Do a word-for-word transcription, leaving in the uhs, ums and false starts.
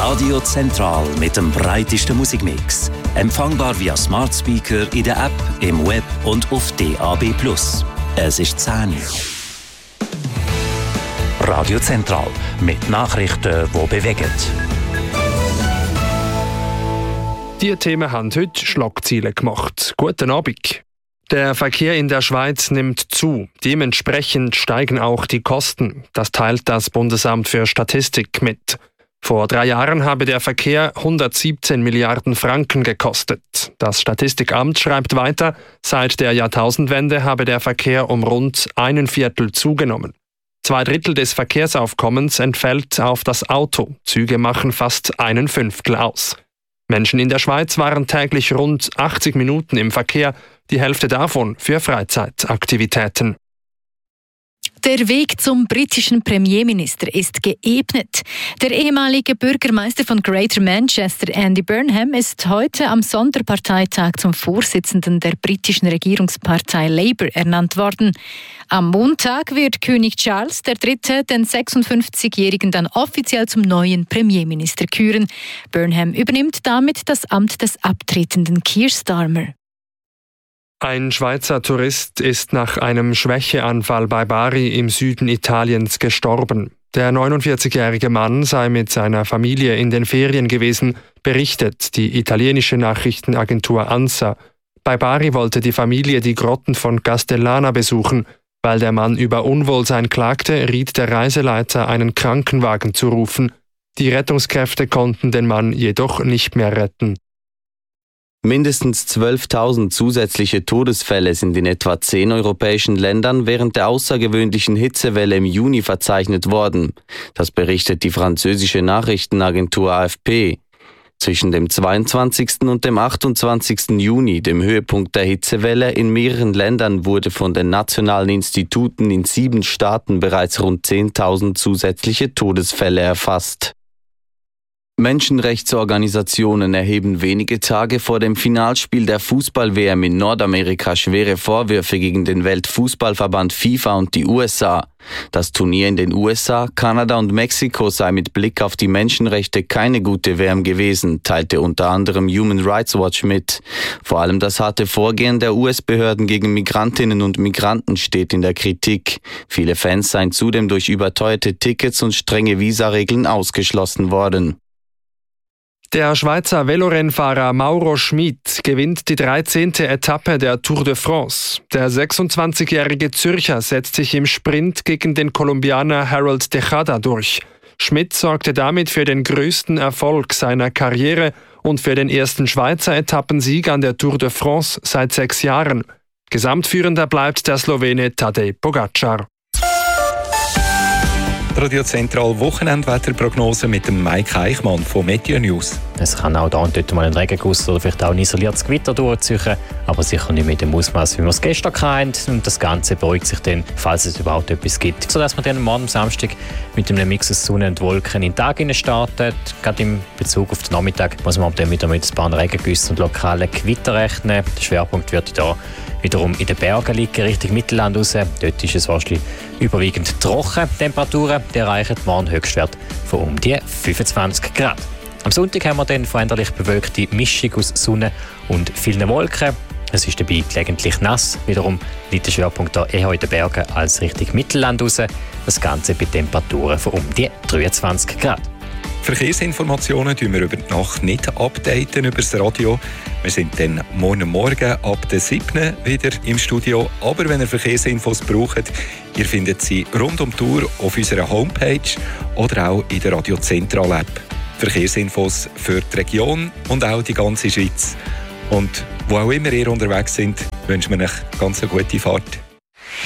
Radio Zentral mit dem breitesten Musikmix. Empfangbar via Smart Speaker in der App, im Web und auf D A B plus. Es ist zehn Uhr. Radio Zentral mit Nachrichten, die bewegen. Die Themen haben heute Schlagzeilen gemacht. Guten Abend. Der Verkehr in der Schweiz nimmt zu. Dementsprechend steigen auch die Kosten. Das teilt das Bundesamt für Statistik mit. Vor drei Jahren habe der Verkehr hundertsiebzehn Milliarden Franken gekostet. Das Statistikamt schreibt weiter, seit der Jahrtausendwende habe der Verkehr um rund einen Viertel zugenommen. Zwei Drittel des Verkehrsaufkommens entfällt auf das Auto. Züge machen fast einen Fünftel aus. Menschen in der Schweiz waren täglich rund achtzig Minuten im Verkehr, die Hälfte davon für Freizeitaktivitäten. Der Weg zum britischen Premierminister ist geebnet. Der ehemalige Bürgermeister von Greater Manchester, Andy Burnham, ist heute am Sonderparteitag zum Vorsitzenden der britischen Regierungspartei Labour ernannt worden. Am Montag wird König Charles der Dritte den sechsundfünfzigjährigen dann offiziell zum neuen Premierminister küren. Burnham übernimmt damit das Amt des abtretenden Keir Starmer. Ein Schweizer Tourist ist nach einem Schwächeanfall bei Bari im Süden Italiens gestorben. Der neunundvierzigjährige Mann sei mit seiner Familie in den Ferien gewesen, berichtet die italienische Nachrichtenagentur ANSA. Bei Bari wollte die Familie die Grotten von Castellana besuchen. Weil der Mann über Unwohlsein klagte, riet der Reiseleiter, einen Krankenwagen zu rufen. Die Rettungskräfte konnten den Mann jedoch nicht mehr retten. Mindestens zwölftausend zusätzliche Todesfälle sind in etwa zehn europäischen Ländern während der außergewöhnlichen Hitzewelle im Juni verzeichnet worden. Das berichtet die französische Nachrichtenagentur A F P. Zwischen dem zweiundzwanzigsten und dem achtundzwanzigsten Juni, dem Höhepunkt der Hitzewelle, in mehreren Ländern wurde von den nationalen Instituten in sieben Staaten bereits rund zehntausend zusätzliche Todesfälle erfasst. Menschenrechtsorganisationen erheben wenige Tage vor dem Finalspiel der Fußball-W M in Nordamerika schwere Vorwürfe gegen den Weltfußballverband FIFA und die U S A. Das Turnier in den U S A, Kanada und Mexiko sei mit Blick auf die Menschenrechte keine gute W M gewesen, teilte unter anderem Human Rights Watch mit. Vor allem das harte Vorgehen der U S-Behörden gegen Migrantinnen und Migranten steht in der Kritik. Viele Fans seien zudem durch überteuerte Tickets und strenge Visaregeln ausgeschlossen worden. Der Schweizer Velorennfahrer Mauro Schmid gewinnt die dreizehnte Etappe der Tour de France. Der sechsundzwanzigjährige Zürcher setzt sich im Sprint gegen den Kolumbianer Harold Tejada durch. Schmid sorgte damit für den größten Erfolg seiner Karriere und für den ersten Schweizer Etappensieg an der Tour de France seit sechs Jahren. Gesamtführender bleibt der Slowene Tadej Pogačar. Radio Zentral Wochenendwetterprognose mit dem Mike Eichmann von Meteo News. Es kann auch da und dort mal ein Regenguss oder vielleicht auch ein isoliertes Gewitter durchziehen, aber sicher nicht mit dem Ausmaß, wie wir es gestern hatten. Und das Ganze beruhigt sich dann, falls es überhaupt etwas gibt. Sodass man dann morgen am Samstag mit einem Mix aus Sonne und Wolken in den Tag startet. Gerade im Bezug auf den Nachmittag muss man dann wieder mit ein paar Regengüssen und lokalen Gewitter rechnen. Der Schwerpunkt wird da wiederum in den Bergen liegen, Richtung Mittelland raus. Dort ist es wahrscheinlich überwiegend trocken. Temperaturen erreichen morgen Höchstwert von um die fünfundzwanzig Grad. Am Sonntag haben wir dann veränderlich bewölkte Mischung aus Sonne und vielen Wolken. Es ist dabei gelegentlich nass. Wiederum liegt der Schwerpunkt da eher in den Bergen als Richtung Mittelland raus. Das Ganze bei Temperaturen von um die dreiundzwanzig Grad. Verkehrsinformationen tun wir über die Nacht nicht updaten über das Radio. Wir sind dann morgen Morgen ab der siebten wieder im Studio. Aber wenn ihr Verkehrsinfos braucht, ihr findet sie rund um die Tour auf unserer Homepage oder auch in der Radio Zentral App. Verkehrsinfos für die Region und auch die ganze Schweiz. Und wo auch immer ihr unterwegs sind, wünschen wir euch ganz eine gute Fahrt.